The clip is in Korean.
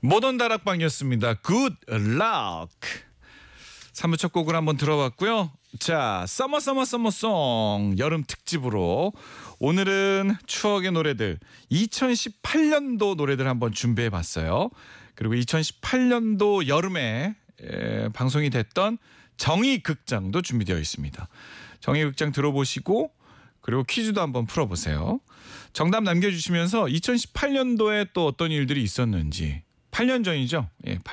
모던 다락방이었습니다. 굿 락. 3부 첫 곡을 한번 들어봤고요. 자, 서머송 여름 특집으로 오늘은 추억의 노래들 2018년도 노래들 한번 준비해봤어요. 그리고 2018년도 여름에 방송이 됐던 정의극장도 준비되어 있습니다. 정의극장 들어보시고 그리고 퀴즈도 한번 풀어보세요. 정답 남겨주시면서 2018년도에 또 어떤 일들이 있었는지 8년 전이죠. 예,